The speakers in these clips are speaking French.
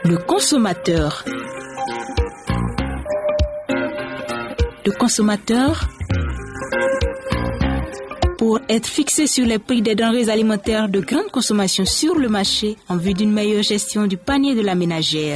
Le consommateur. Le consommateur, pour être fixé sur les prix des denrées alimentaires de grande consommation sur le marché en vue d'une meilleure gestion du panier de la ménagère.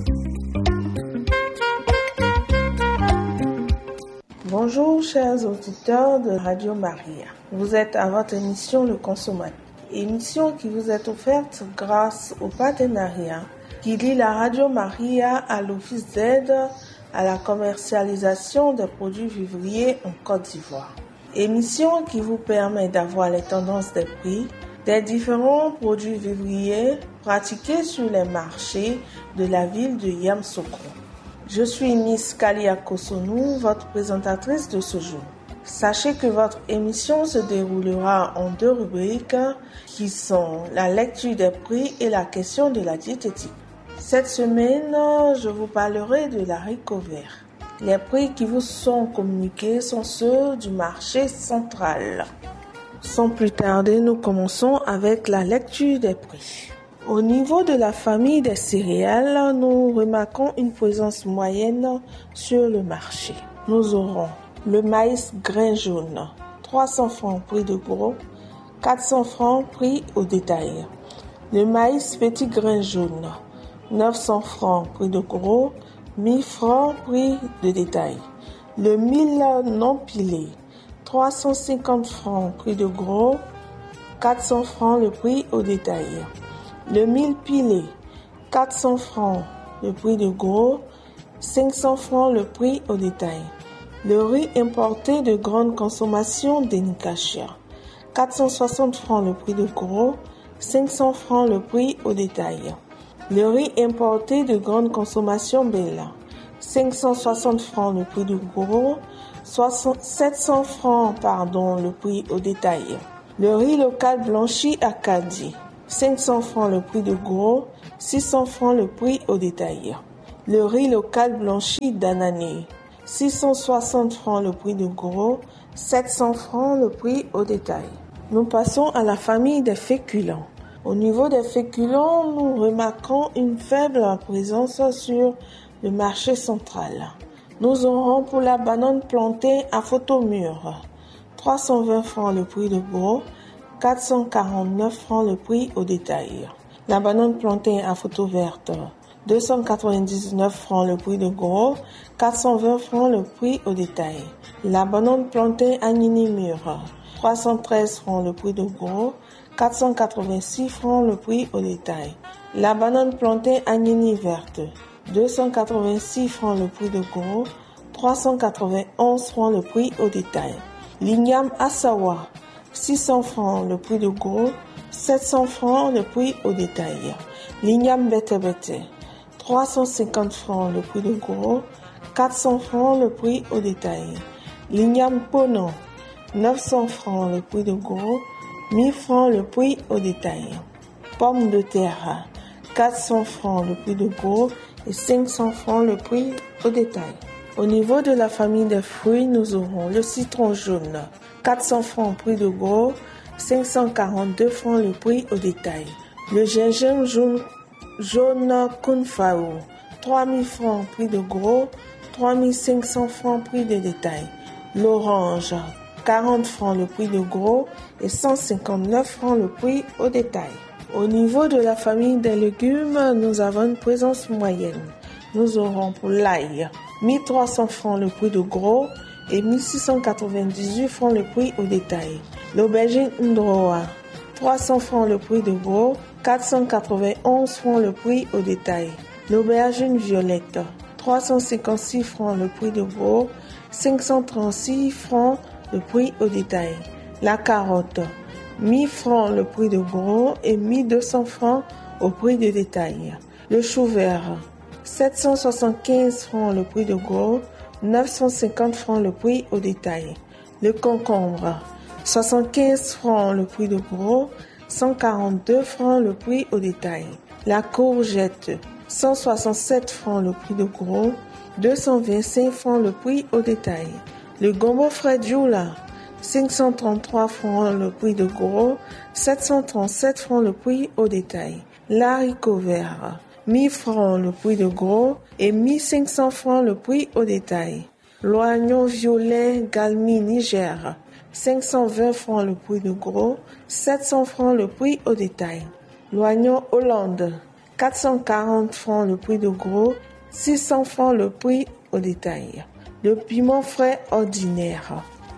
Bonjour chers auditeurs de Radio Maria. Vous êtes à votre émission Le Consommateur. Émission qui vous est offerte grâce au partenariat qui lie la Radio Maria à l'Office d'aide à la commercialisation des produits vivriers en Côte d'Ivoire. Émission qui vous permet d'avoir les tendances des prix des différents produits vivriers pratiqués sur les marchés de la ville de Yamoussoukro. Je suis Miss Kalia Kosonou, votre présentatrice de ce jour. Sachez que votre émission se déroulera en 2 rubriques qui sont la lecture des prix et la question de la diététique. Cette semaine, je vous parlerai de l'haricot vert. Les prix qui vous sont communiqués sont ceux du marché central. Sans plus tarder, nous commençons avec la lecture des prix. Au niveau de la famille des céréales, nous remarquons une présence moyenne sur le marché. Nous aurons le maïs grain jaune, 300 francs prix de gros, 400 francs prix au détail. Le maïs petit grain jaune, 900 francs prix de gros, 1000 francs prix de détail. Le mil non pilé, 350 francs prix de gros, 400 francs le prix au détail. Le mil pilé, 400 francs le prix de gros, 500 francs le prix au détail. Le riz importé de grande consommation d'Enikachia, 460 francs le prix de gros, 500 francs le prix au détail. Le riz importé de grande consommation Bella, 560 francs le prix de gros, 700 francs le prix au détail. Le riz local blanchi Acadie, 500 francs le prix de gros, 600 francs le prix au détail. Le riz local blanchi d'Anané, 660 francs le prix de gros, 700 francs le prix au détail. Nous passons à la famille des féculents. Au niveau des féculents, nous remarquons une faible présence sur le marché central. Nous aurons pour la banane plantée à photo mûre, 320 francs le prix de gros, 449 francs le prix au détail. La banane plantée à photo verte, 299 francs le prix de gros, 420 francs le prix au détail. La banane plantée à nini mûre, 313 francs le prix de gros, 486 francs le prix au détail. La banane plantée à nini verte, 286 francs le prix de gros, 391 francs le prix au détail. L'igname Assawa, 600 francs le prix de gros, 700 francs le prix au détail. L'igname Bete, 350 francs le prix de gros, 400 francs le prix au détail. L'igname Pono, 900 francs le prix de gros, 1000 francs le prix au détail. Pommes de terre, 400 francs le prix de gros et 500 francs le prix au détail. Au niveau de la famille des fruits, nous aurons le citron jaune, 400 francs prix de gros, 542 francs le prix au détail. Le gingembre jaune Kunfao, 3000 francs prix de gros, 3500 francs prix de détail. L'orange, 40 francs le prix de gros et 159 francs le prix au détail. Au niveau de la famille des légumes, nous avons une présence moyenne. Nous aurons pour l'ail, 1300 francs le prix de gros et 1698 francs le prix au détail. L'aubergine Ndroa, 300 francs le prix de gros, 491 francs le prix au détail. L'aubergine violette, 356 francs le prix de gros, 536 francs le prix au détail. La carotte, 1000 francs le prix de gros et 1200 francs au prix de détail. Le chou vert, 775 francs le prix de gros, 950 francs le prix au détail. Le concombre, 75 francs le prix de gros, 142 francs le prix au détail. La courgette, 167 francs le prix de gros, 225 francs le prix au détail. Le gombo frais Djoula, 533 francs le prix de gros, 737 francs le prix au détail. L'haricot vert, 1 000 francs le prix de gros et 1 500 francs le prix au détail. L'oignon violet Galmi Niger, 520 francs le prix de gros, 700 francs le prix au détail. L'oignon Hollande, 440 francs le prix de gros, 600 francs le prix au détail. Le piment frais ordinaire,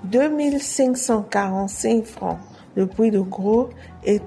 2545 francs le prix de gros et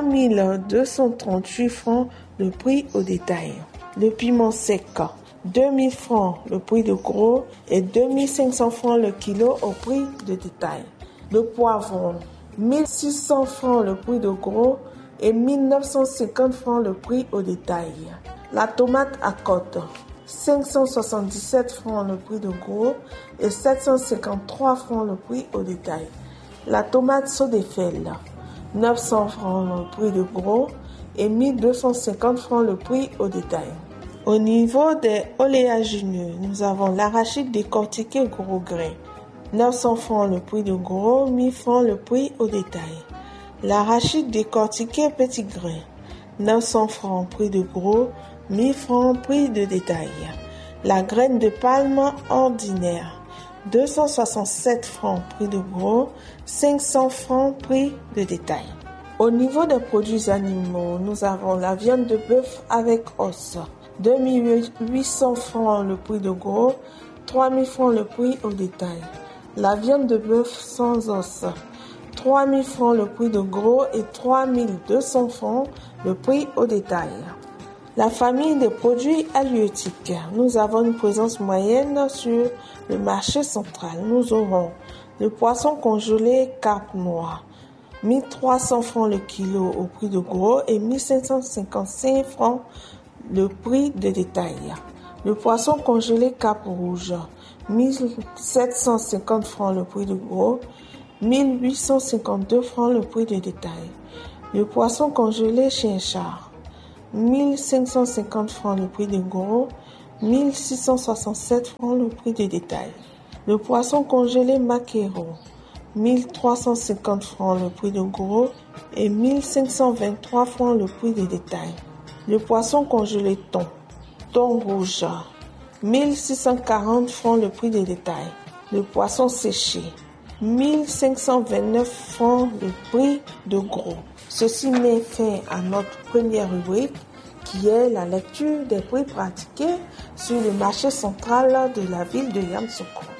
3238 francs le prix au détail. Le piment sec, 2000 francs le prix de gros et 2500 francs le kilo au prix de détail. Le poivron, 1600 francs le prix de gros et 1950 francs le prix au détail. La tomate à côte, 577 francs le prix de gros et 753 francs le prix au détail. La tomate Sodefel, 900 francs le prix de gros et 1250 francs le prix au détail. Au niveau des oléagineux, nous avons l'arachide décortiqué gros grain, 900 francs le prix de gros, 1000 francs le prix au détail. L'arachide décortiqué petit grain, 900 francs prix de gros, 1000 francs prix de détail. La graine de palme ordinaire, 267 francs prix de gros, 500 francs prix de détail. Au niveau des produits animaux, nous avons la viande de bœuf avec os, 2800 francs le prix de gros, 3000 francs le prix au détail. La viande de bœuf sans os, 3000 francs le prix de gros et 3200 francs le prix au détail. La famille des produits halieutiques, nous avons une présence moyenne sur le marché central. Nous aurons le poisson congelé carpe noire, 1300 francs le kilo au prix de gros et 1555 francs le prix de détail. Le poisson congelé carpe rouge, 1750 francs le prix de gros, 1852 francs le prix de détail. Le poisson congelé chinchard, 1550 francs le prix de gros, 1667 francs le prix de détail. Le poisson congelé maquereau, 1350 francs le prix de gros et 1523 francs le prix de détail. Le poisson congelé thon rouge, 1640 francs le prix de détail. Le poisson séché, 1529 francs le prix de gros. Ceci met fin à notre première rubrique qui est la lecture des prix pratiqués sur le marché central de la ville de Yamoussoukro.